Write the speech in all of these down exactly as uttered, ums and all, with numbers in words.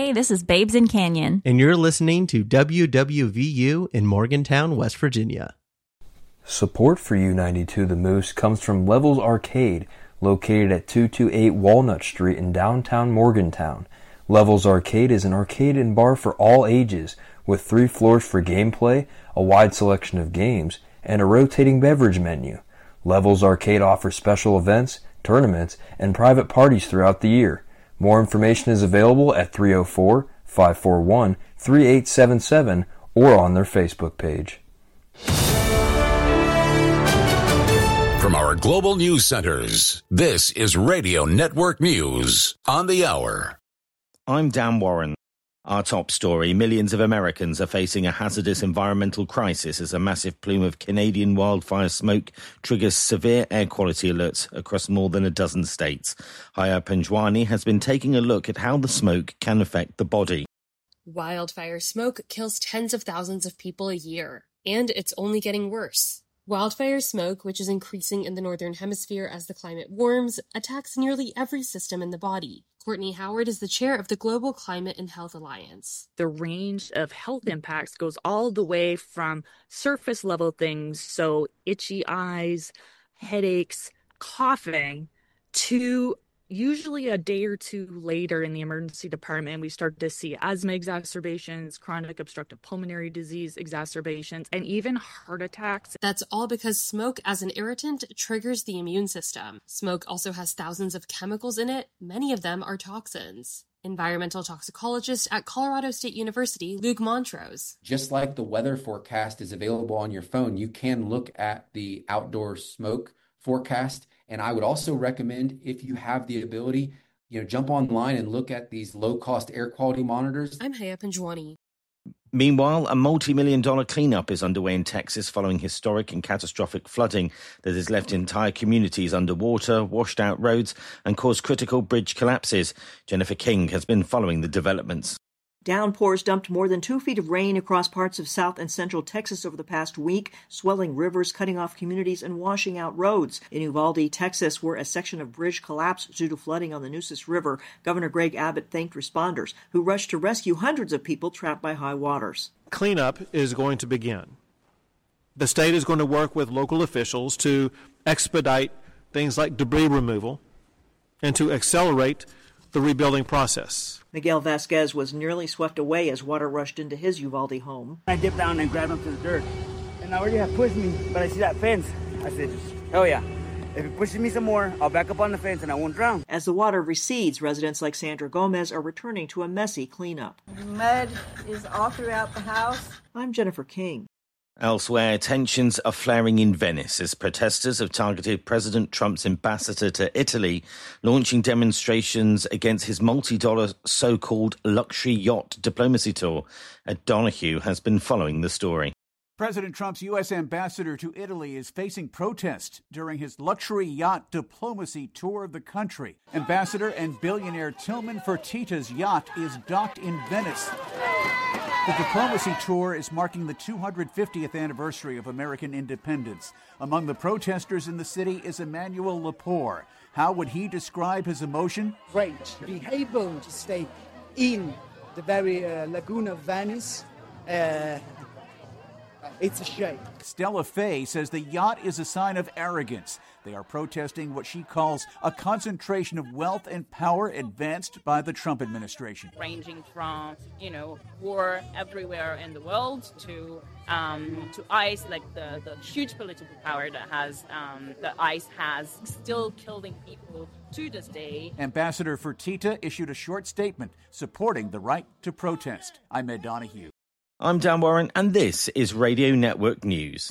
Hey, this is Babes in Canyon. And you're listening to W W V U in Morgantown, West Virginia. Support for U ninety-two The Moose comes from Levels Arcade, located at two twenty-eight Walnut Street in downtown Morgantown. Levels Arcade is an arcade and bar for all ages, with three floors for gameplay, a wide selection of games, and a rotating beverage menu. Levels Arcade offers special events, tournaments, and private parties throughout the year. More information is available at three oh four, five four one, three eight seven seven or on their Facebook page. From our global news centers, this is Radio Network News on the hour. I'm Dan Warren. Our top story, millions of Americans are facing a hazardous environmental crisis as a massive plume of Canadian wildfire smoke triggers severe air quality alerts across more than a dozen states. Haya Panjwani has been taking a look at how the smoke can affect the body. Wildfire smoke kills tens of thousands of people a year, and it's only getting worse. Wildfire smoke, which is increasing in the Northern Hemisphere as the climate warms, attacks nearly every system in the body. Courtney Howard is the chair of the Global Climate and Health Alliance. The range of health impacts goes all the way from surface level things, so itchy eyes, headaches, coughing, to usually a day or two later in the emergency department, we start to see asthma exacerbations, chronic obstructive pulmonary disease exacerbations, and even heart attacks. That's all because smoke as an irritant triggers the immune system. Smoke also has thousands of chemicals in it. Many of them are toxins. Environmental toxicologist at Colorado State University, Luke Montrose. Just like the weather forecast is available on your phone, you can look at the outdoor smoke forecast. And I would also recommend, if you have the ability, you know, jump online and look at these low-cost air quality monitors. I'm Haya Panjwani. Meanwhile, a multi-million dollar cleanup is underway in Texas following historic and catastrophic flooding that has left entire communities underwater, washed out roads, and caused critical bridge collapses. Jennifer King has been following the developments. Downpours dumped more than two feet of rain across parts of south and central Texas over the past week, swelling rivers, cutting off communities, and washing out roads. In Uvalde, Texas, where a section of bridge collapsed due to flooding on the Nueces River, Governor Greg Abbott thanked responders, who rushed to rescue hundreds of people trapped by high waters. Cleanup is going to begin. The state is going to work with local officials to expedite things like debris removal and to accelerate the rebuilding process. Miguel Vasquez was nearly swept away as water rushed into his Uvalde home. I dipped down and grabbed him to the dirt. And I already have pushed me, but I see that fence. I said, hell yeah. If it pushes me some more, I'll back up on the fence and I won't drown. As the water recedes, residents like Sandra Gomez are returning to a messy cleanup. Mud is all throughout the house. I'm Jennifer King. Elsewhere, tensions are flaring in Venice as protesters have targeted President Trump's ambassador to Italy, launching demonstrations against his multi-dollar so-called luxury yacht diplomacy tour. Ed Donahue has been following the story. President Trump's U S ambassador to Italy is facing protest during his luxury yacht diplomacy tour of the country. Ambassador and billionaire Tillman Fertitta's yacht is docked in Venice. The diplomacy tour is marking the two hundred fiftieth anniversary of American independence. Among the protesters in the city is Emmanuel Lepore. How would he describe his emotion? Great. Being able to stay in the very uh, lagoon of Venice, uh, it's a shame. Stella Fay says the yacht is a sign of arrogance. They are protesting what she calls a concentration of wealth and power advanced by the Trump administration. Ranging from, you know, war everywhere in the world to um, to ICE, like the, the huge political power that has um, that ICE has, still killing people to this day. Ambassador Fertitta issued a short statement supporting the right to protest. I'm Ed Donahue. I'm Dan Warren, and this is Radio Network News.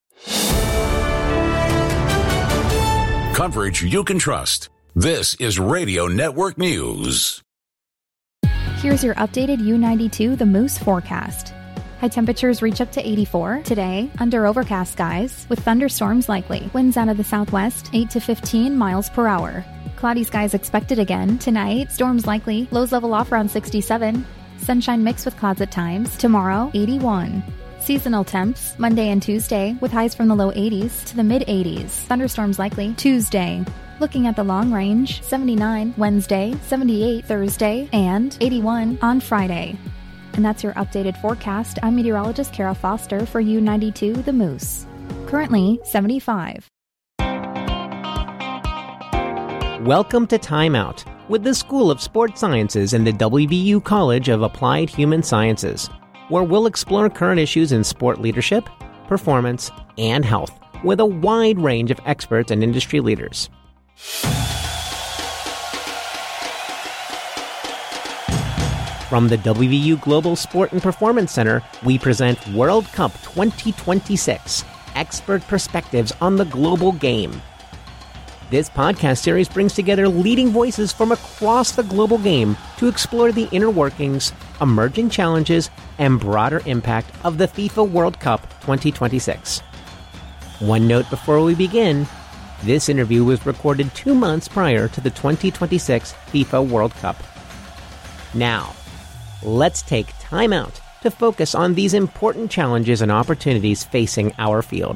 Coverage you can trust. This is Radio Network News. Here's your updated U ninety-two The Moose forecast. High temperatures reach up to eighty-four today under overcast skies with thunderstorms likely. Winds out of the southwest, eight to fifteen miles per hour. Cloudy skies expected again tonight. Storms likely. Lows level off around sixty-seven. Sunshine mixed with clouds at times. Tomorrow, eighty-one. Seasonal temps, Monday and Tuesday, with highs from the low eighties to the mid-eighties. Thunderstorms likely Tuesday. Looking at the long range, seventy-nine Wednesday, seventy-eight Thursday, and eighty-one on Friday. And that's your updated forecast. I'm meteorologist Kara Foster for U ninety-two The Moose. Currently seventy-five. Welcome to Time Out with the School of Sports Sciences and the W V U College of Applied Human Sciences, where we'll explore current issues in sport leadership, performance, and health with a wide range of experts and industry leaders. From the W V U Global Sport and Performance Center, we present World Cup twenty twenty-six, Expert Perspectives on the Global Game. This podcast series brings together leading voices from across the global game to explore the inner workings, emerging challenges, and broader impact of the FIFA World Cup twenty twenty-six. One note before we begin, this interview was recorded two months prior to the twenty twenty-six FIFA World Cup. Now, let's take time out to focus on these important challenges and opportunities facing our field.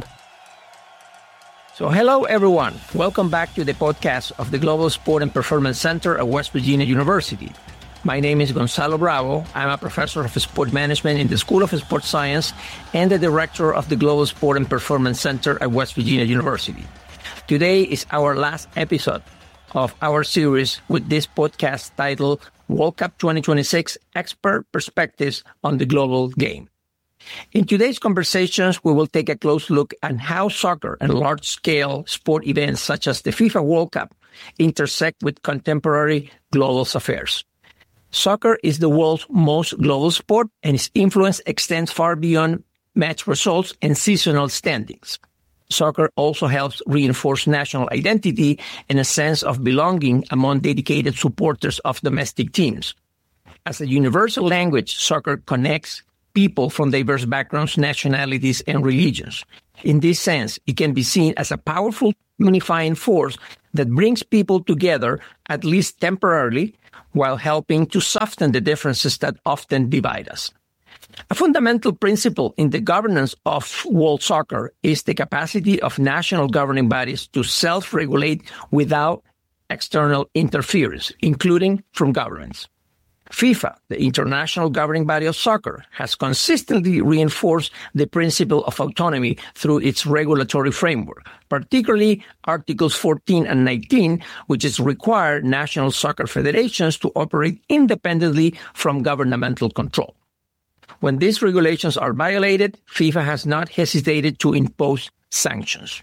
So hello everyone, welcome back to the podcast of the Global Sport and Performance Center at West Virginia University. My name is Gonzalo Bravo. I'm a professor of sport management in the School of Sports Science and the director of the Global Sport and Performance Center at West Virginia University. Today is our last episode of our series with this podcast titled World Cup twenty twenty-six Expert Perspectives on the Global Game. In today's conversations, we will take a close look at how soccer and large-scale sport events such as the FIFA World Cup intersect with contemporary global affairs. Soccer is the world's most global sport, and its influence extends far beyond match results and seasonal standings. Soccer also helps reinforce national identity and a sense of belonging among dedicated supporters of domestic teams. As a universal language, soccer connects people from diverse backgrounds, nationalities, and religions. In this sense, it can be seen as a powerful unifying force that brings people together, at least temporarily, while helping to soften the differences that often divide us. A fundamental principle in the governance of world soccer is the capacity of national governing bodies to self-regulate without external interference, including from governments. FIFA, the international governing body of soccer, has consistently reinforced the principle of autonomy through its regulatory framework, particularly Articles fourteen and nineteen, which is require national soccer federations to operate independently from governmental control. When these regulations are violated, FIFA has not hesitated to impose sanctions.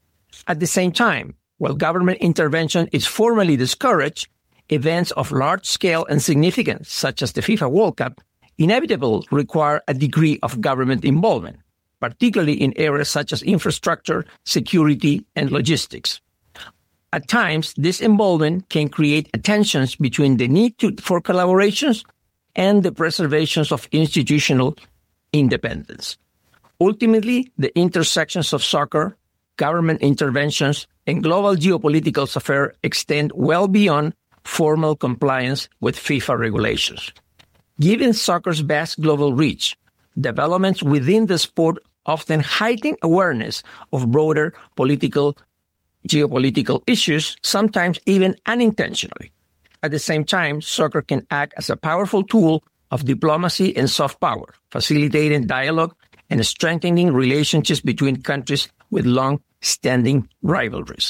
At the same time, while government intervention is formally discouraged, events of large scale and significance, such as the FIFA World Cup, inevitably require a degree of government involvement, particularly in areas such as infrastructure, security, and logistics. At times, this involvement can create tensions between the need to, for collaborations and the preservation of institutional independence. Ultimately, the intersections of soccer, government interventions, and global geopolitical affairs extend well beyond formal compliance with FIFA regulations. Given soccer's vast global reach, developments within the sport often heighten awareness of broader political, geopolitical issues, sometimes even unintentionally. At the same time, soccer can act as a powerful tool of diplomacy and soft power, facilitating dialogue and strengthening relationships between countries with long-standing rivalries.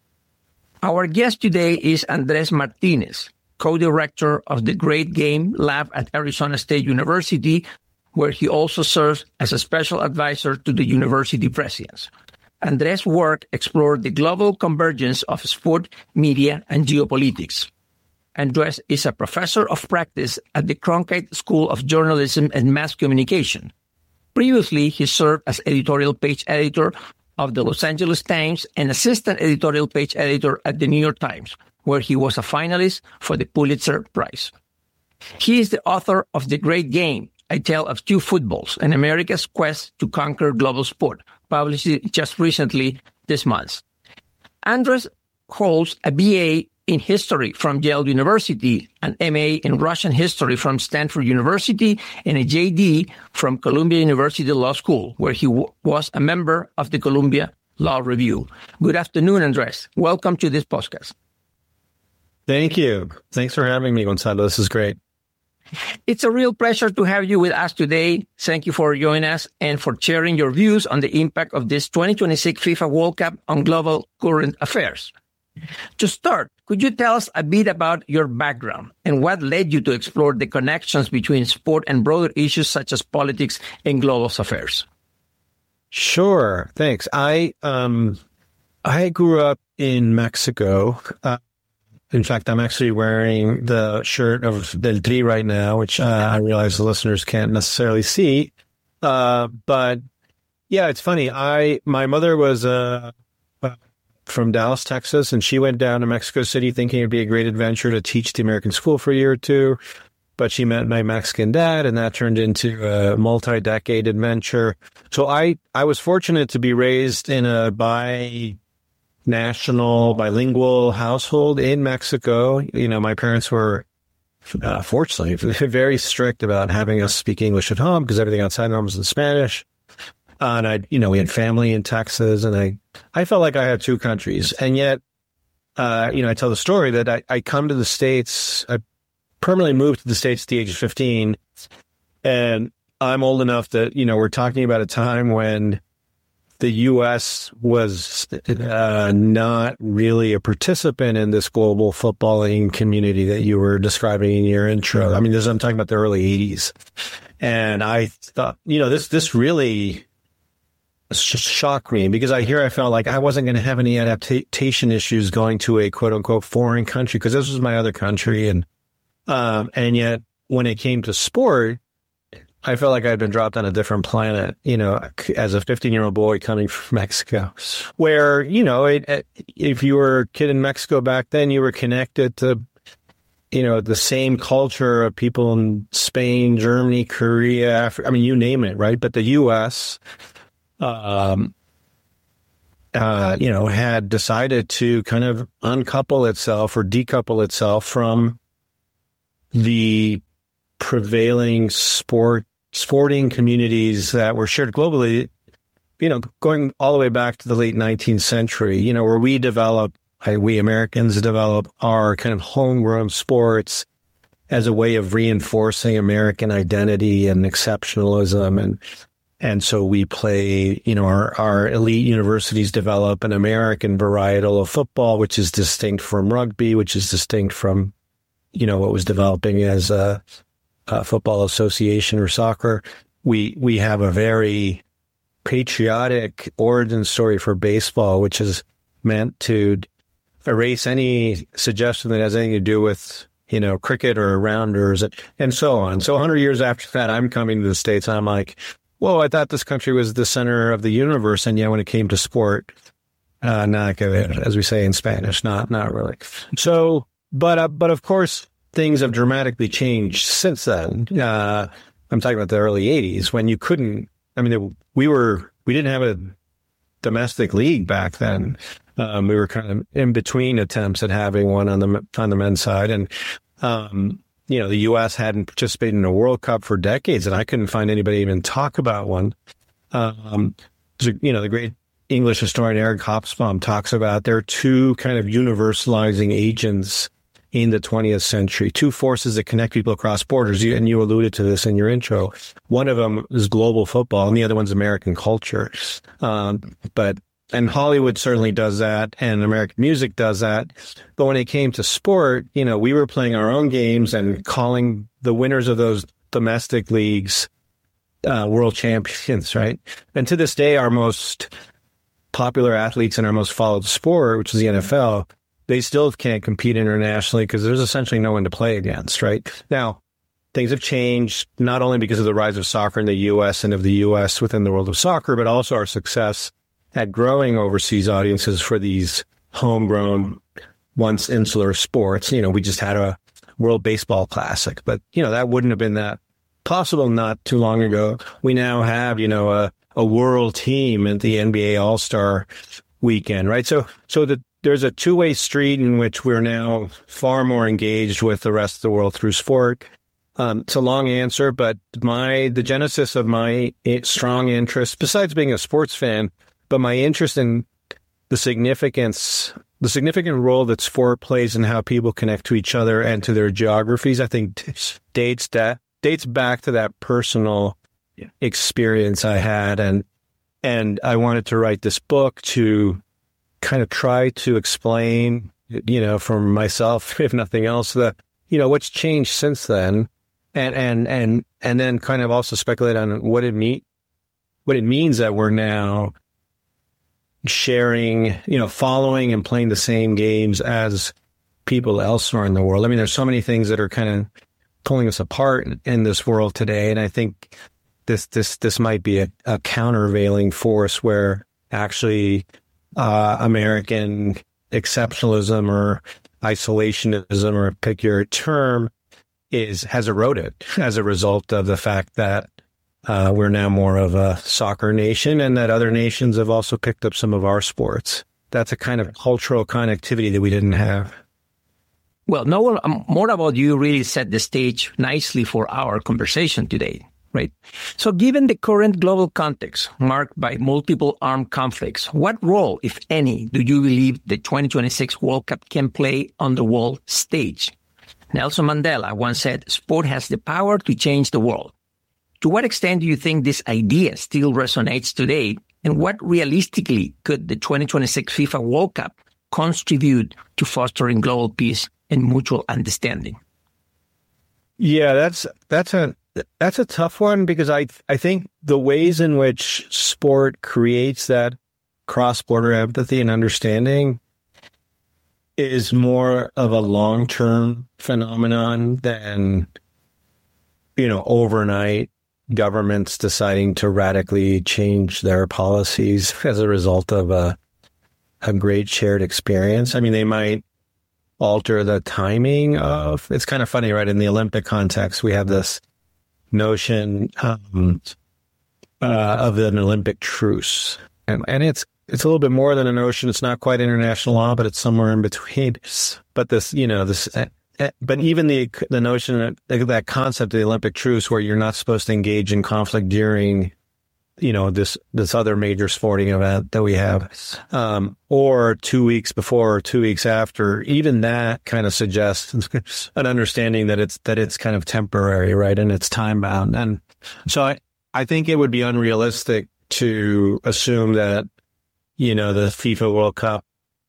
Our guest today is Andres Martinez, co-director of the Great Game Lab at Arizona State University, where he also serves as a special advisor to the university presidents. Andres' work explored the global convergence of sport, media, and geopolitics. Andres is a professor of practice at the Cronkite School of Journalism and Mass Communication. Previously, he served as editorial page editor of the Los Angeles Times and assistant editorial page editor at the New York Times, where he was a finalist for the Pulitzer Prize. He is the author of The Great Game, A Tale of Two Footballs, and America's Quest to Conquer Global Sport, published just recently this month. Andres holds a B A in history from Yale University, an M A in Russian history from Stanford University, and a J D from Columbia University Law School, where he w- was a member of the Columbia Law Review. Good afternoon, Andres. Welcome to this podcast. Thank you. Thanks for having me, Gonzalo. This is great. It's a real pleasure to have you with us today. Thank you for joining us and for sharing your views on the impact of this twenty twenty-six FIFA World Cup on global current affairs. To start, could you tell us a bit about your background and what led you to explore the connections between sport and broader issues such as politics and global affairs? Sure. Thanks. I um I grew up in Mexico. Uh, In fact, I'm actually wearing the shirt of Del Tri right now, which uh, I realize the listeners can't necessarily see. Uh, but yeah, it's funny. I my mother was uh, uh, from Dallas, Texas, and she went down to Mexico City thinking it'd be a great adventure to teach the American school for a year or two. But she met my Mexican dad, and that turned into a multi-decade adventure. So I, I was fortunate to be raised in a bi national bilingual household in Mexico. You know, my parents were, uh, fortunately, very strict about having us speak English at home because everything outside home was in Spanish. Uh, and I, you know, we had family in Texas, and I, I felt like I had two countries. And yet, uh, you know, I tell the story that I, I come to the States, I permanently moved to the States at the age of fifteen. And I'm old enough that, you know, we're talking about a time when the U S was uh, not really a participant in this global footballing community that you were describing in your intro. I mean, this, I'm talking about the early eighties. And I thought, you know, this this really shocked me because I here I felt like I wasn't going to have any adaptation issues going to a quote unquote foreign country because this was my other country. And um, and yet when it came to sport, I felt like I'd been dropped on a different planet, you know, as a fifteen-year-old boy coming from Mexico, where, you know, it, it, if you were a kid in Mexico back then, you were connected to, you know, the same culture of people in Spain, Germany, Korea, Africa, I mean, you name it, right? But the U S, um, uh, you know, had decided to kind of uncouple itself or decouple itself from the prevailing sport sporting communities that were shared globally, you know, going all the way back to the late nineteenth century, you know, where we develop, we Americans develop our kind of homegrown sports as a way of reinforcing American identity and exceptionalism. And, and so we play, you know, our, our elite universities develop an American varietal of football, which is distinct from rugby, which is distinct from, you know, what was developing as a, Uh, football association or soccer. We we have a very patriotic origin story for baseball, which is meant to erase any suggestion that has anything to do with, you know, cricket or rounders and, and so on. So one hundred years after that, I'm coming to the States. I'm like, whoa, I thought this country was the center of the universe. And yet when it came to sport, uh, not good, as we say in Spanish, not not really. So, but uh, but of course, things have dramatically changed since then. Uh, I'm talking about the early eighties when you couldn't, I mean, we were, we didn't have a domestic league back then. Um, we were kind of in between attempts at having one on the, on the men's side. And, um, you know, the U S hadn't participated in a World Cup for decades, and I couldn't find anybody even talk about one. Um, you know, the great English historian Eric Hobsbawm talks about there are two kind of universalizing agents in the twentieth century, two forces that connect people across borders. You, and you alluded to this in your intro. One of them is global football, and the other one's American culture. Um, but and Hollywood certainly does that, and American music does that. But when it came to sport, you know, we were playing our own games and calling the winners of those domestic leagues uh, world champions, right? And to this day, our most popular athletes in our most followed sport, which is the N F L, they still can't compete internationally because there's essentially no one to play against, right? Now, things have changed, not only because of the rise of soccer in the U S and of the U S within the world of soccer, but also our success at growing overseas audiences for these homegrown, once insular sports. You know, we just had a World Baseball Classic, but, you know, that wouldn't have been that possible not too long ago. We now have, you know, a, a world team at the N B A All-Star weekend, right? So, so the There's a two-way street in which we're now far more engaged with the rest of the world through sport. Um, it's a long answer, but my the genesis of my strong interest, besides being a sports fan, but my interest in the significance, the significant role that sport plays in how people connect to each other and to their geographies, I think dates that dates back to that personal yeah. experience I had, and and I wanted to write this book to kind of try to explain, you know, for myself, if nothing else, the you know what's changed since then, and and and and then kind of also speculate on what it mean, what it means that we're now sharing, you know, following and playing the same games as people elsewhere in the world. I mean, there's so many things that are kind of pulling us apart in, in this world today, and I think this this this might be a, a countervailing force where actually uh, American exceptionalism or isolationism, or pick your term, is has eroded as a result of the fact that Uh, we're now more of a soccer nation, and that other nations have also picked up some of our sports. That's a kind of cultural connectivity that we didn't have. Well, Noel, um, more about you really set the stage nicely for our conversation today, right? So given the current global context marked by multiple armed conflicts, what role, if any, do you believe the twenty twenty-six World Cup can play on the world stage? Nelson Mandela once said, "Sport has the power to change the world." To what extent do you think this idea still resonates today? And what realistically could the twenty twenty-six FIFA World Cup contribute to fostering global peace and mutual understanding? Yeah, that's that's a that's a tough one, because I I think the ways in which sport creates that cross-border empathy and understanding is more of a long-term phenomenon than, you know, overnight governments deciding to radically change their policies as a result of a a great shared experience. I mean, they might alter the timing of, it's kind of funny, right? In the Olympic context, we have this notion um, uh, of an Olympic truce. And, and it's it's a little bit more than a notion. It's not quite international law, but it's somewhere in between. But this, you know, this... But even the the notion that that concept of the Olympic truce, where you're not supposed to engage in conflict during, you know, this this other major sporting event that we have, um, or two weeks before or two weeks after, even that kind of suggests an understanding that it's that it's kind of temporary, right, and it's time bound. And so I I think it would be unrealistic to assume that, you know, the FIFA World Cup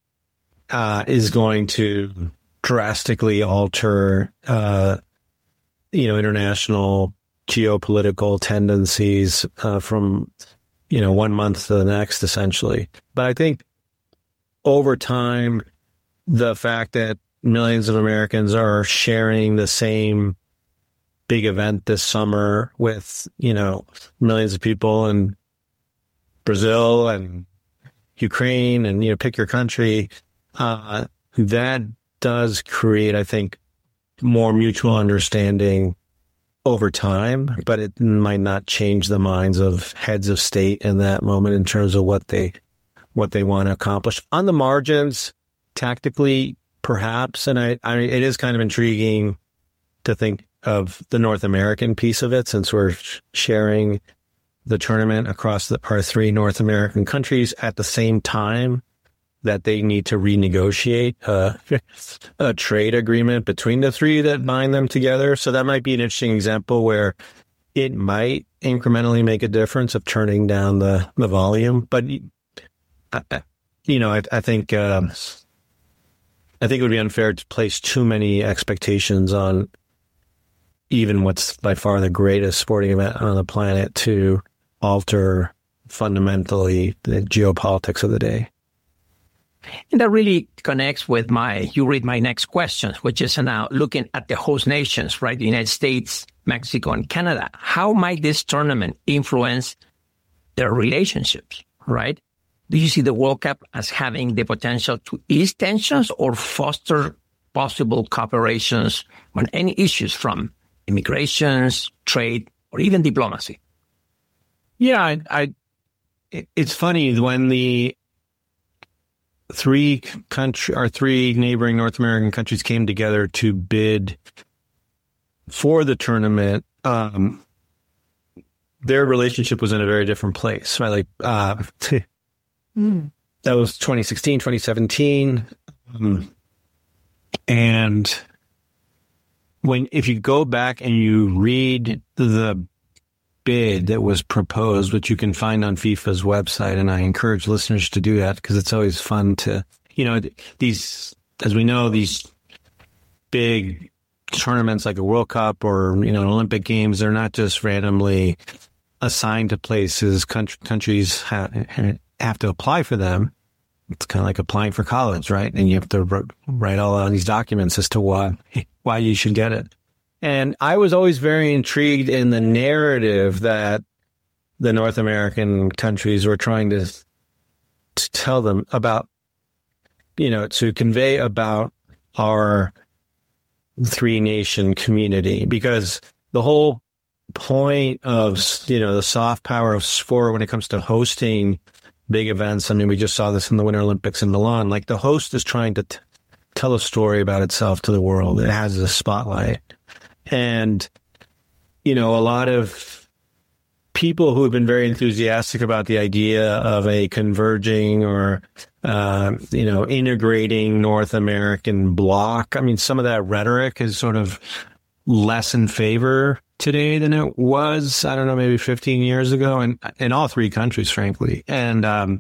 uh, is going to drastically alter, uh, you know, international geopolitical tendencies uh, from, you know, one month to the next, essentially. But I think over time, the fact that millions of Americans are sharing the same big event this summer with, you know, millions of people in Brazil and Ukraine and, you know, pick your country, uh, that does create, I think, more mutual understanding over time, but it might not change the minds of heads of state in that moment in terms of what they what they want to accomplish. On the margins, tactically, perhaps, and I, I it is kind of intriguing to think of the North American piece of it, since we're sharing the tournament across the, our three North American countries at the same time that they need to renegotiate uh, a trade agreement between the three that bind them together. So that might be an interesting example where it might incrementally make a difference of turning down the, the volume. But, you know, I, I think um, I think it would be unfair to place too many expectations on even what's by far the greatest sporting event on the planet to alter fundamentally the geopolitics of the day. And that really connects with my, you read my next question, which is now looking at the host nations, right? The United States, Mexico, and Canada. How might this tournament influence their relationships, right? Do you see the World Cup as having the potential to ease tensions or foster possible cooperations on any issues from immigrations, trade, or even diplomacy? Yeah, I, I it, it's funny when the three country, our three neighboring North American countries came together to bid for the tournament. Um, their relationship was in a very different place, right? Like, uh, Mm. That was twenty sixteen, twenty seventeen. Um, and when, if you go back and you read the bid that was proposed, which you can find on FIFA's website, and I encourage listeners to do that because it's always fun to, you know, these, as we know, these big tournaments like a World Cup or, you know, Olympic Games, they're not just randomly assigned to places. Country, countries ha- have to apply for them. It's kind of like applying for college, right? And you have to write all of these documents as to why why you should get it. And I was always very intrigued in the narrative that the North American countries were trying to, to tell them about, you know, to convey about our three nation community, because the whole point of, you know, the soft power of sport when it comes to hosting big events. I mean, we just saw this in the Winter Olympics in Milan. Like, the host is trying to t- tell a story about itself to the world. It has a spotlight. And, you know, a lot of people who have been very enthusiastic about the idea of a converging or, uh, you know, integrating North American bloc. I mean, some of that rhetoric is sort of less in favor today than it was, I don't know, maybe fifteen years ago, and in all three countries, frankly. And, um,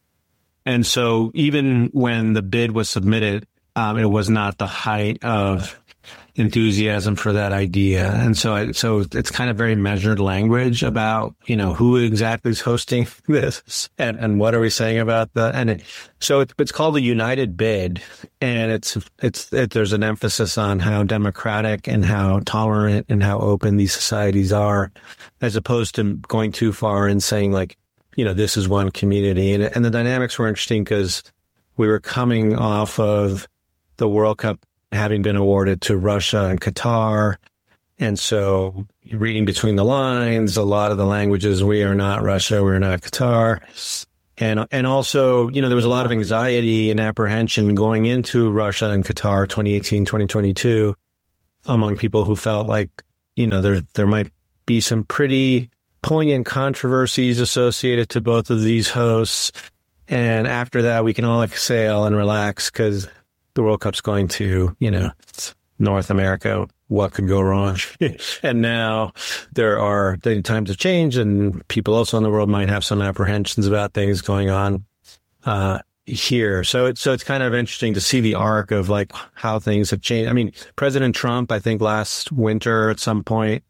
and so even when the bid was submitted, um, it was not the height of enthusiasm for that idea. And so, I, so it's kind of very measured language about, you know, who exactly is hosting this and, and what are we saying about that. And it, so it, it's called the United Bid, and it's, it's, it, there's an emphasis on how democratic and how tolerant and how open these societies are, as opposed to going too far and saying, like, you know, this is one community. And, and the dynamics were interesting because we were coming off of the World Cup having been awarded to Russia and Qatar. And so reading between the lines, a lot of the languages, we are not Russia, we're not Qatar. And and also, you know, there was a lot of anxiety and apprehension going into Russia and Qatar twenty eighteen, twenty twenty-two among people who felt like, you know, there there might be some pretty poignant controversies associated to both of these hosts. And after that, we can all exhale and relax because the World Cup's going to, you know, North America. What could go wrong? And now there are, the times have changed, and people also in the world might have some apprehensions about things going on uh, here. So it's, so it's kind of interesting to see the arc of like how things have changed. I mean, President Trump, I think last winter at some point,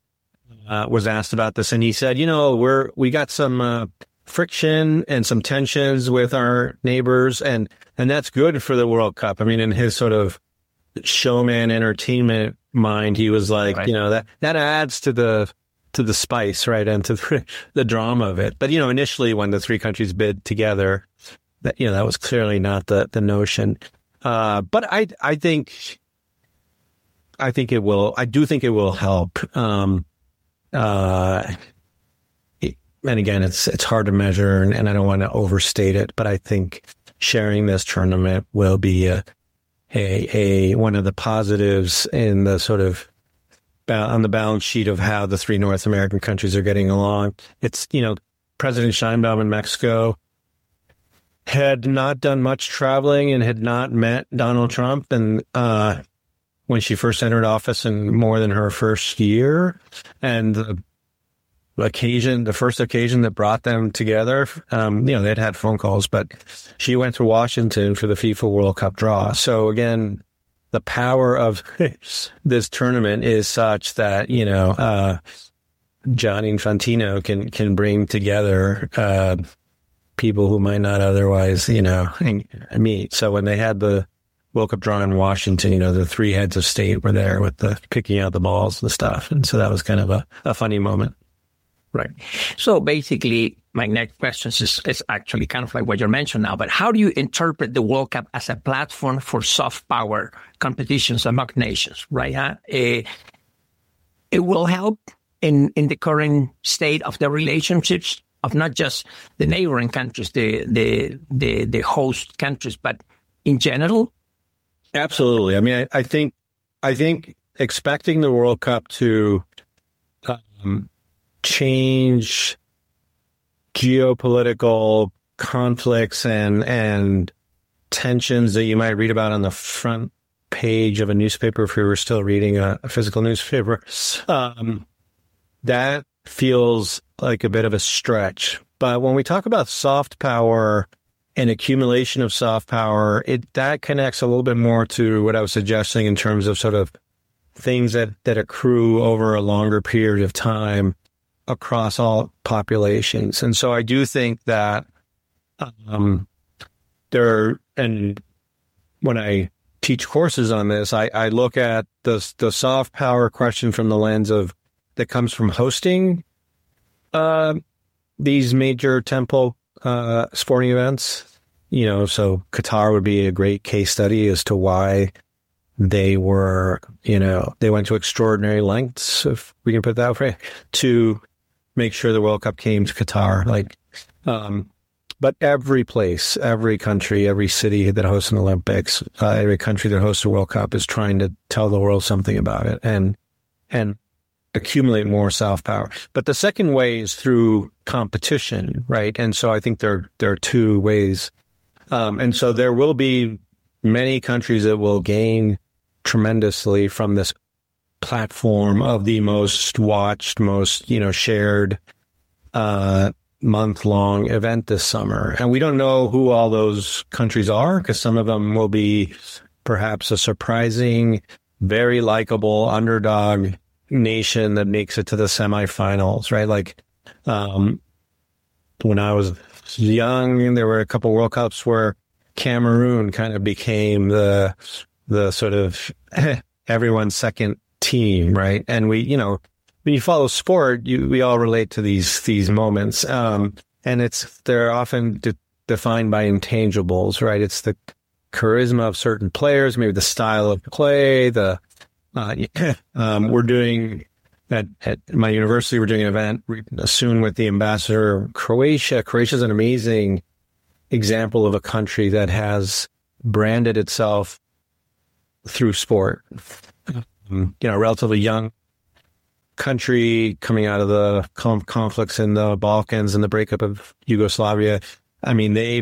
uh, was asked about this, and he said, you know, we're, we got some uh, friction and some tensions with our neighbors, and, and that's good for the World Cup. I mean, in his sort of showman entertainment mind, he was like, right. you know, that, that adds to the, to the spice, right. And to the, the drama of it. But, you know, initially when the three countries bid together, that, you know, that was clearly not the, the notion. Uh, but I, I think, I think it will, I do think it will help. Um, uh, it, and again, it's, it's hard to measure, and, and I don't want to overstate it, but I think sharing this tournament will be a, A, a one of the positives in the sort of ba- on the balance sheet of how the three North American countries are getting along. It's, you know, President Sheinbaum in Mexico had not done much traveling and had not met Donald Trump. And uh, when she first entered office in more than her first year, and the occasion, the first occasion that brought them together, um, you know, they'd had phone calls, but she went to Washington for the FIFA World Cup draw. So again, the power of this tournament is such that, you know, uh, Gianni Infantino can, can bring together, uh, people who might not otherwise, you know, meet. So when they had the World Cup draw in Washington, you know, the three heads of state were there with the picking out the balls and stuff. And so that was kind of a, a funny moment. Right. So basically, my next question is, is actually kind of like what you mentioned now, but how do you interpret the World Cup as a platform for soft power competitions among nations, right? Huh? It, it will help in, in the current state of the relationships of not just the neighboring countries, the, the, the, the host countries, but in general? Absolutely. I mean, I, I think, I think expecting the World Cup to, um, change geopolitical conflicts and and tensions that you might read about on the front page of a newspaper if we were still reading a, a physical newspaper, um, that feels like a bit of a stretch. But when we talk about soft power and accumulation of soft power, it that connects a little bit more to what I was suggesting in terms of sort of things that, that accrue over a longer period of time across all populations. And so I do think that um, there, and when I teach courses on this, I, I look at the the soft power question from the lens of that comes from hosting uh, these major tentpole uh, sporting events. You know, so Qatar would be a great case study as to why they were, you know, they went to extraordinary lengths, if we can put it that way, to make sure the World Cup came to Qatar. Like, um, but every place, every country, every city that hosts an Olympics, uh, every country that hosts a World Cup is trying to tell the world something about it and and accumulate more soft power. But the second way is through competition, right? And so I think there there are two ways, um, and so there will be many countries that will gain tremendously from this platform of the most watched, most, you know, shared uh, month-long event this summer. And we don't know who all those countries are, because some of them will be perhaps a surprising, very likable underdog nation that makes it to the semifinals, right? Like um, when I was young, there were a couple World Cups where Cameroon kind of became the the sort of everyone's second team, right? And we, you know, when you follow sport, you we all relate to these these moments, um, and it's they're often de- defined by intangibles, right? It's the charisma of certain players, maybe the style of play. The uh, um, we're doing at at my university, we're doing an event soon with the ambassador of Croatia. Croatia is an amazing example of a country that has branded itself through sport. Um, you know, relatively young country coming out of the com- conflicts in the Balkans and the breakup of Yugoslavia. I mean, they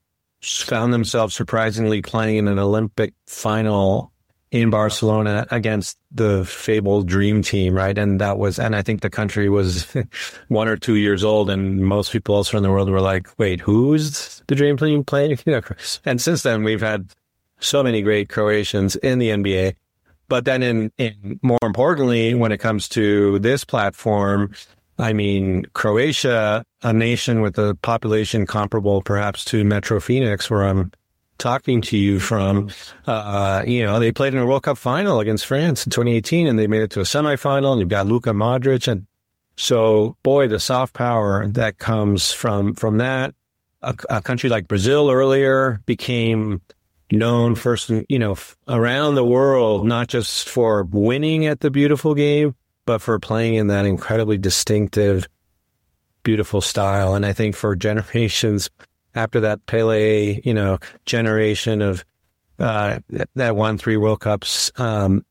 found themselves surprisingly playing in an Olympic final in Barcelona against the fabled Dream Team, right? And that was, and I think the country was one or two years old, and most people elsewhere in the world were like, wait, who's the Dream Team playing? You know, and since then, we've had so many great Croatians in the N B A. But then in, in more importantly, when it comes to this platform, I mean, Croatia, a nation with a population comparable perhaps to Metro Phoenix, where I'm talking to you from, uh, you know, they played in a World Cup final against France in twenty eighteen, and they made it to a semifinal, and you've got Luka Modric. And so, boy, the soft power that comes from, from that, a, a country like Brazil earlier became known first, you know, around the world, not just for winning at the beautiful game, but for playing in that incredibly distinctive, beautiful style. And I think for generations after that Pele, you know, generation of uh, that won three World Cups, um,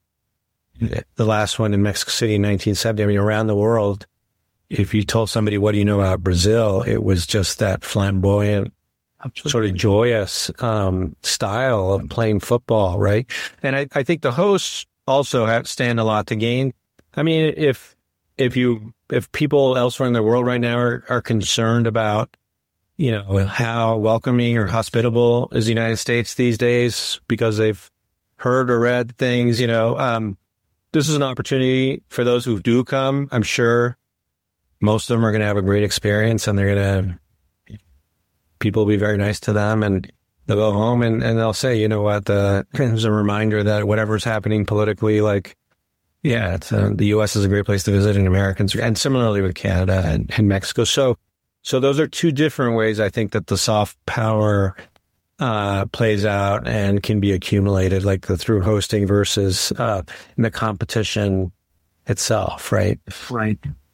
the last one in Mexico City in nineteen seventy, I mean, around the world, if you told somebody, what do you know about Brazil? It was just that flamboyant, Absolutely. sort of joyous um, style of playing football, right? And I, I think the hosts also have, stand a lot to gain. I mean, if if you if people elsewhere in the world right now are, are concerned about, you know, how welcoming or hospitable is the United States these days because they've heard or read things, you know, um, this is an opportunity for those who do come. I'm sure most of them are going to have a great experience, and they're going to, people will be very nice to them, and they'll go home and, and they'll say, you know what, the, there's a reminder that whatever's happening politically, like, yeah, it's uh, the U S is a great place to visit, and Americans, and similarly with Canada and, and Mexico. So, so those are two different ways I think that the soft power uh, plays out and can be accumulated, like the through hosting versus uh, in the competition itself, right? Right.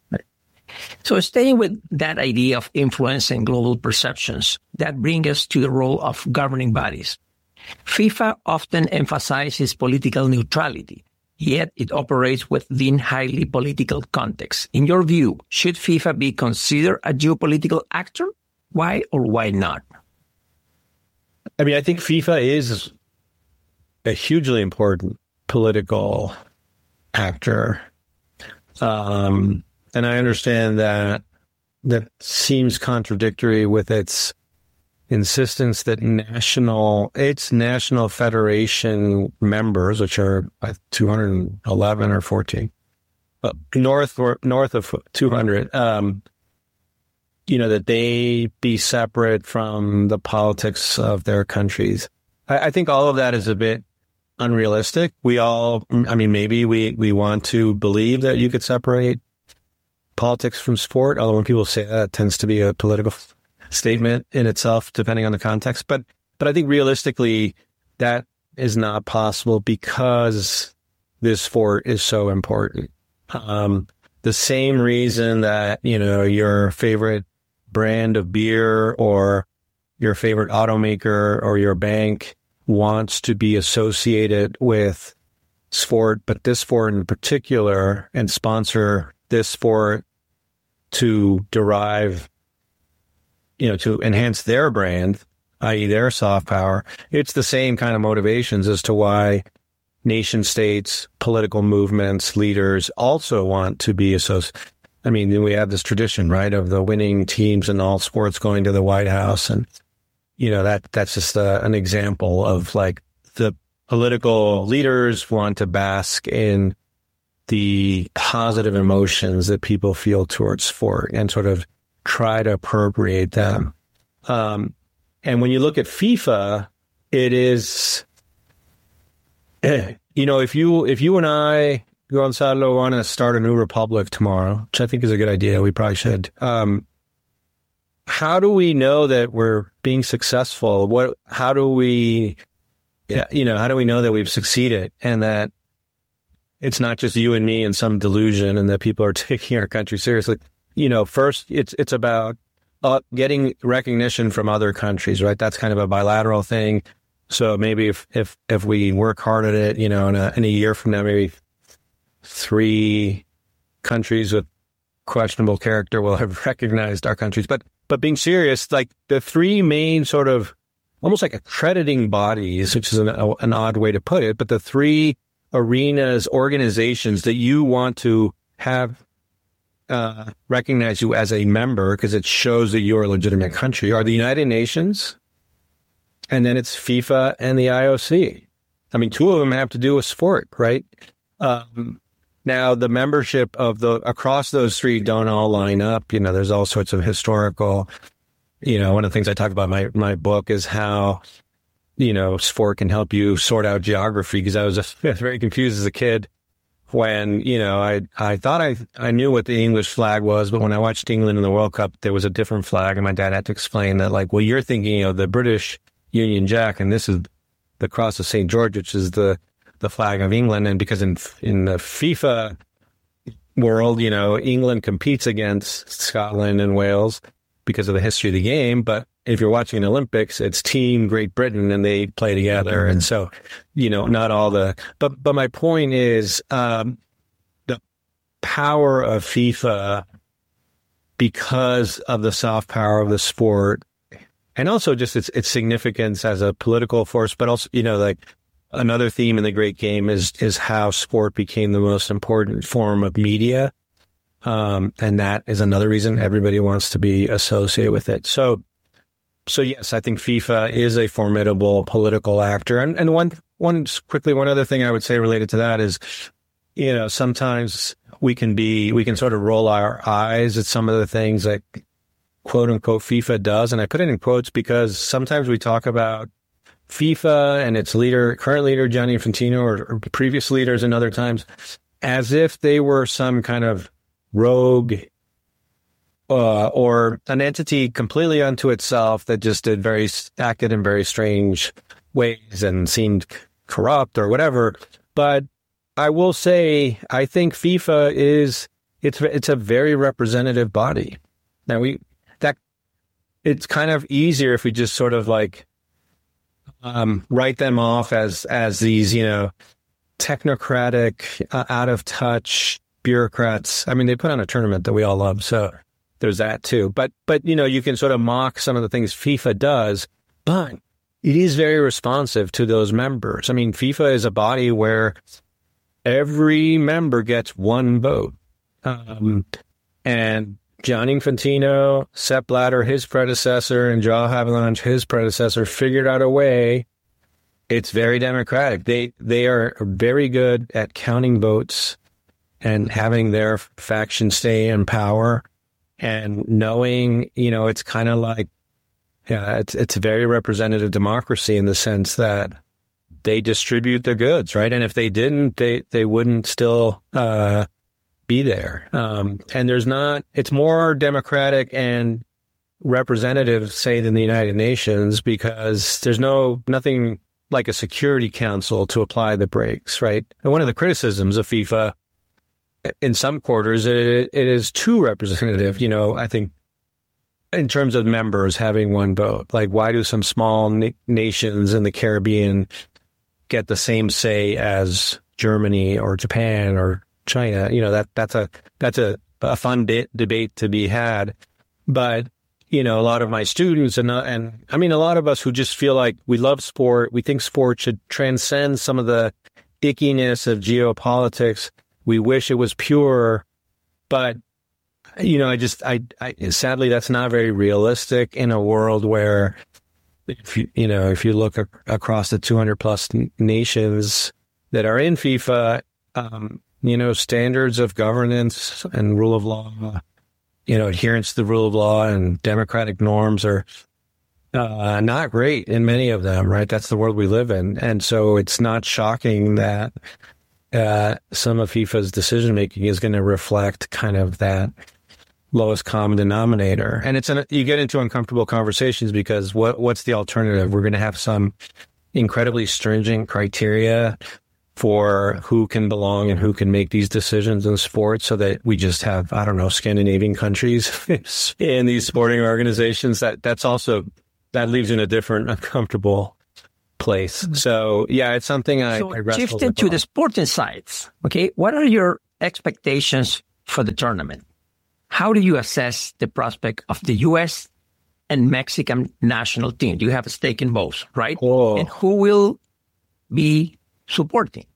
So staying with that idea of influencing global perceptions, that brings us to the role of governing bodies. FIFA often emphasizes political neutrality, yet it operates within highly political contexts. In your view, should FIFA be considered a geopolitical actor? Why or why not? I mean, I think FIFA is a hugely important political actor. Um, and I understand that that seems contradictory with its insistence that national, its national federation members, which are two hundred eleven or fourteen, but north or north of two hundred, um, you know, that they be separate from the politics of their countries. I, I think all of that is a bit unrealistic. We all, I mean, maybe we, we want to believe that you could separate politics from sport, although when people say that, it tends to be a political statement in itself, depending on the context. But, but I think realistically, that is not possible because this sport is so important. Um, the same reason that, you know, your favorite brand of beer or your favorite automaker or your bank wants to be associated with sport, but this sport in particular, and sponsor this sport to derive, you know, to enhance their brand, that is their soft power. It's the same kind of motivations as to why nation states, political movements, leaders also want to be associated. I mean, we have this tradition, right, of the winning teams in all sports going to the White House. And, you know, that that's just a, an example of like the political leaders want to bask in the positive emotions that people feel towards sport and sort of try to appropriate them. Um, and when you look at FIFA, it is, you know, if you if you and I, Gonzalo, want to start a new republic tomorrow, which I think is a good idea, we probably should. Um, how do we know that we're being successful? What? How do we, you know, how do we know that we've succeeded and that it's not just you and me in some delusion and that people are taking our country seriously? You know, first, it's it's about uh, getting recognition from other countries, right? That's kind of a bilateral thing. So maybe if if, if we work hard at it, you know, in a, in a year from now, maybe three countries with questionable character will have recognized our countries. But but being serious, like the three main sort of almost like accrediting bodies, which is an, an odd way to put it, but the three arenas, organizations that you want to have uh, recognize you as a member because it shows that you're a legitimate country are the United Nations, and then it's FIFA and the I O C. I mean, two of them have to do with sport, right? Um, Now, the membership of the across those three don't all line up. You know, there's all sorts of historical, you know, one of the things I talk about in my, my book is how, you know, sport can help you sort out geography, because I was very confused as a kid when, you know, I I thought I, I knew what the English flag was, but when I watched England in the World Cup, there was a different flag, and my dad had to explain that, like, well, you're thinking of the British Union Jack, and this is the Cross of Saint George, which is the the flag of England. And because in in the FIFA world, you know, England competes against Scotland and Wales because of the history of the game. But if you're watching an Olympics, it's Team Great Britain and they play together. Mm-hmm. And so, you know, not all the, but, but my point is, um, the power of FIFA, because of the soft power of the sport, and also just its, its significance as a political force, but also, you know, like, another theme in the Great Game is is how sport became the most important form of media, um, and that is another reason everybody wants to be associated with it. So, so yes, I think FIFA is a formidable political actor. And and one one quickly one other thing I would say related to that is, you know, sometimes we can be we can sort of roll our eyes at some of the things that quote unquote FIFA does, and I put it in quotes because sometimes we talk about FIFA and its leader, current leader, Gianni Infantino, or, or previous leaders in other times, as if they were some kind of rogue uh, or an entity completely unto itself that just did very, acted in very strange ways and seemed corrupt or whatever. But I will say, I think FIFA is, it's, it's a very representative body. Now we, that, it's kind of easier if we just sort of like, Um, write them off as as these, you know, technocratic, uh, out of touch bureaucrats. I mean, they put on a tournament that we all love, so there's that too. But, but, you know, you can sort of mock some of the things FIFA does, but it is very responsive to those members. I mean, FIFA is a body where every member gets one vote. Um, and Gianni Infantino, Sepp Blatter, his predecessor, and Joao Havelange, his predecessor, figured out a way. It's very democratic. They they are very good at counting votes and having their faction stay in power, and knowing, you know, it's kind of like, yeah, it's it's a very representative democracy in the sense that they distribute the goods, right? And if they didn't, they they wouldn't still uh, be there. Um, and there's not. It's more democratic and representative, say, than the United Nations, because there's no nothing like a Security Council to apply the brakes, right? And one of the criticisms of FIFA in some quarters, it, it is too representative. You know, I think in terms of members having one vote, like why do some small na- nations in the Caribbean get the same say as Germany or Japan or China? You know, that that's a that's a, a fun de- debate to be had. But you know, a lot of my students and, uh, and I mean, a lot of us who just feel like we love sport, we think sport should transcend some of the ickiness of geopolitics. We wish it was pure, but, you know, I just, I, I sadly, that's not very realistic in a world where, if you, you know, if you look ac- across the two hundred plus n- nations that are in FIFA, um, you know, standards of governance and rule of law, uh, you know, adherence to the rule of law and democratic norms are uh, not great in many of them, right? That's the world we live in. And so it's not shocking that uh, some of FIFA's decision-making is going to reflect kind of that lowest common denominator. And it's an, you get into uncomfortable conversations because what what's the alternative? We're going to have some incredibly stringent criteria for who can belong and who can make these decisions in sports, so that we just have, I don't know, Scandinavian countries in these sporting organizations. That that's also, that leaves you in a different uncomfortable place. So yeah, it's something I, so I wrestle shifting with. to the sporting sides, okay, what are your expectations for the tournament? How do you assess the prospect of the U S and Mexican national team? You have a stake in both, right? Oh. And who will be supporting?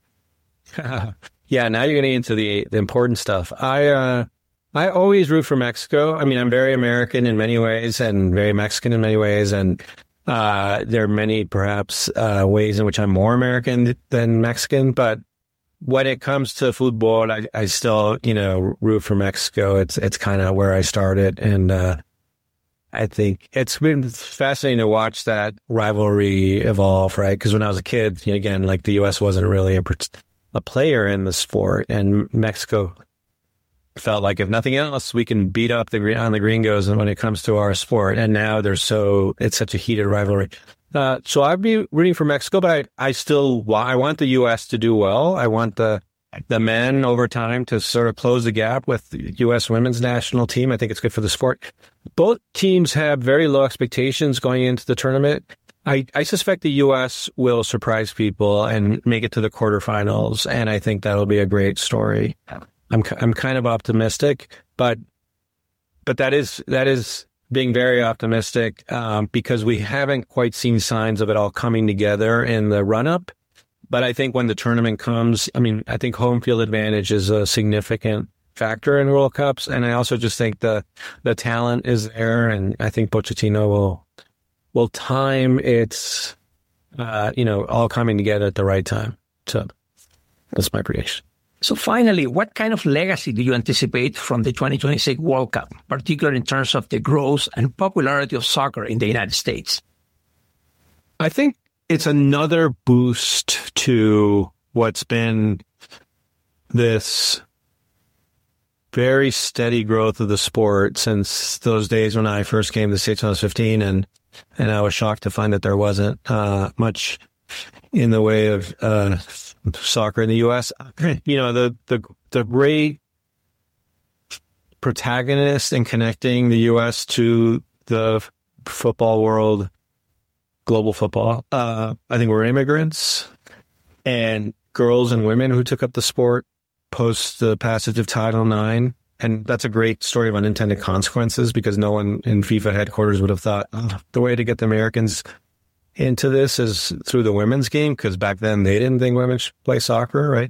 Yeah, now you're getting into the the important stuff. I uh, I always root for Mexico. I mean, I'm very American in many ways and very Mexican in many ways, and uh, there are many perhaps uh, ways in which I'm more American than Mexican. But when it comes to football, I, I still, you know, root for Mexico. It's it's kind of where I started, and uh, I think it's been fascinating to watch that rivalry evolve, right? Because when I was a kid, you know, again, like the U S wasn't really a, a player in the sport, and Mexico felt like, if nothing else, we can beat up the on the gringos when it comes to our sport. And now they're so, it's such a heated rivalry. Uh, so I'd be rooting for Mexico, but I, I still, I want the U S to do well. I want the the men over time to sort of close the gap with the U S women's national team. I think it's good for the sport. Both teams have very low expectations going into the tournament. I, I suspect the U S will surprise people and make it to the quarterfinals, and I think that'll be a great story. I'm I'm kind of optimistic, but but that is that is being very optimistic um, because we haven't quite seen signs of it all coming together in the run-up. But I think when the tournament comes, I mean, I think home field advantage is a significant factor in World Cups, and I also just think the the talent is there, and I think Pochettino will will time its uh, you know all coming together at the right time. So that's my prediction. So finally, what kind of legacy do you anticipate from the twenty twenty-six World Cup, particularly in terms of the growth and popularity of soccer in the United States? I think it's another boost to what's been this very steady growth of the sport since those days when I first came to the States when I was fifteen, and and I was shocked to find that there wasn't uh, much in the way of uh, soccer in the U S. You know, the the the great protagonist in connecting the U S to the football world, global football, uh, I think were immigrants and girls and women who took up the sport post the passage of Title nine. and that's a great story of unintended consequences, because no one in FIFA headquarters would have thought, oh, the way to get the Americans into this is through the women's game, because back then they didn't think women should play soccer, right?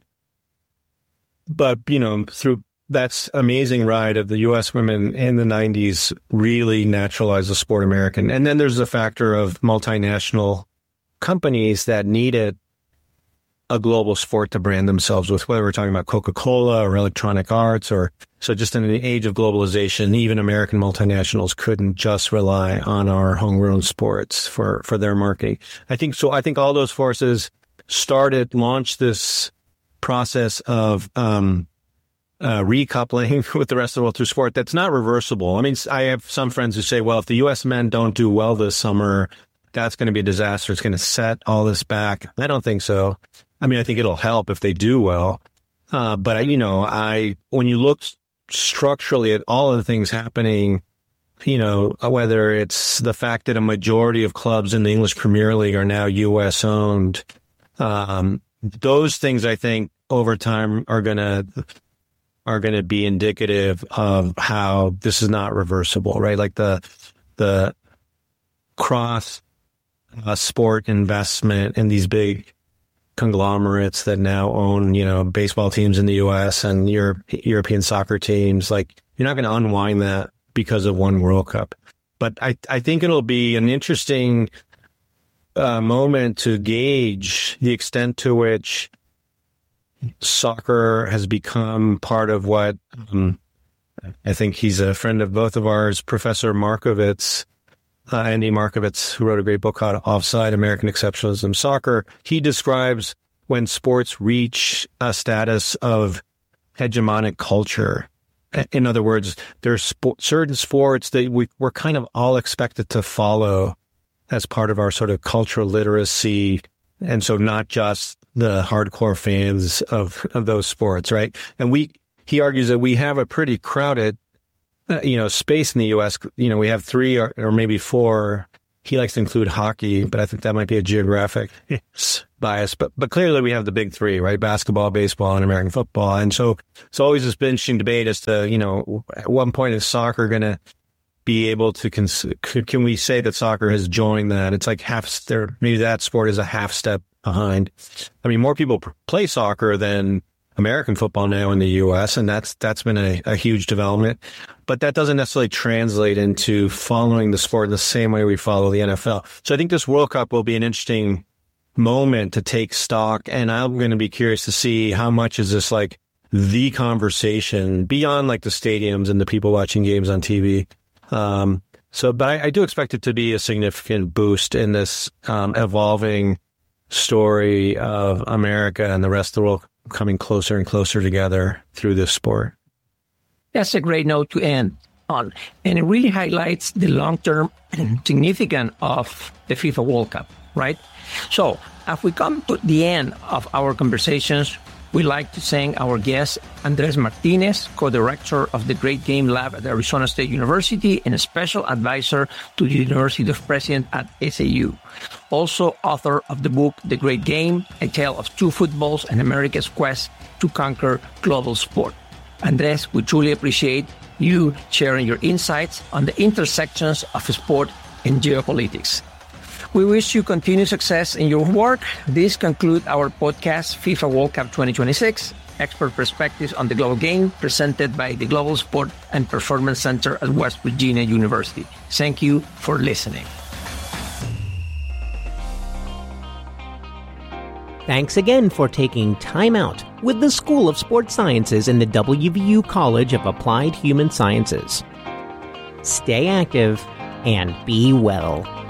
But, you know, through that's amazing ride of the U S women in the nineties really naturalized the sport American. And then there's the factor of multinational companies that needed a global sport to brand themselves with, whether we're talking about Coca-Cola or Electronic Arts, or so just in the age of globalization, even American multinationals couldn't just rely on our homegrown sports for, for their marketing. I think so. I think all those forces started, launched this process of, um, Uh, recoupling with the rest of the world through sport that's not reversible. I mean, I have some friends who say, well, if the U S men don't do well this summer, that's going to be a disaster. It's going to set all this back. I don't think so. I mean, I think it'll help if they do well. Uh, but, I, you know, I when you look structurally at all of the things happening, you know, whether it's the fact that a majority of clubs in the English Premier League are now U S owned, um, those things, I think, over time are going to are going to be indicative of how this is not reversible, right? Like the the cross uh, sport investment in these big conglomerates that now own, you know, baseball teams in the U S and Europe, European soccer teams. Like, you're not going to unwind that because of one World Cup. But I, I think it'll be an interesting uh, moment to gauge the extent to which soccer has become part of what um, I think he's a friend of both of ours, Professor Markovits, uh, Andy Markovits, who wrote a great book called Offside, American Exceptionalism Soccer. He describes when sports reach a status of hegemonic culture. In other words, there's sp- certain sports that we, we're kind of all expected to follow as part of our sort of cultural literacy. And so not just the hardcore fans of, of those sports, right? And we, he argues that we have a pretty crowded, uh, you know, space in the U S. You know, we have three or, or maybe four. He likes to include hockey, but I think that might be a geographic bias. But but clearly we have the big three, right? Basketball, baseball, and American football. And so it's always this interesting debate as to, you know, at one point is soccer going to be able to, cons- can we say that soccer has joined that? It's like half, there, maybe that sport is a half step behind. I mean, more people play soccer than American football now in the U S, and that's that's been a, a huge development. But that doesn't necessarily translate into following the sport in the same way we follow the N F L. So I think this World Cup will be an interesting moment to take stock, and I'm going to be curious to see how much is this like the conversation beyond like the stadiums and the people watching games on T V. Um, so, but I, I do expect it to be a significant boost in this um, evolving story of America and the rest of the world coming closer and closer together through this sport. That's a great note to end on. And it really highlights the long-term significance of the FIFA World Cup, right? So as we come to the end of our conversations, we'd like to thank our guest, Andres Martinez, co-director of the Great Game Lab at Arizona State University and a special advisor to the University of President at S A U. Also author of the book, The Great Game, A Tale of Two Footballs and America's Quest to Conquer Global Sport. Andres, we truly appreciate you sharing your insights on the intersections of sport and geopolitics. We wish you continued success in your work. This concludes our podcast, FIFA World Cup twenty twenty-six, Expert Perspectives on the Global Game, presented by the Global Sport and Performance Center at West Virginia University. Thank you for listening. Thanks again for taking time out with the School of Sports Sciences in the W V U College of Applied Human Sciences. Stay active and be well.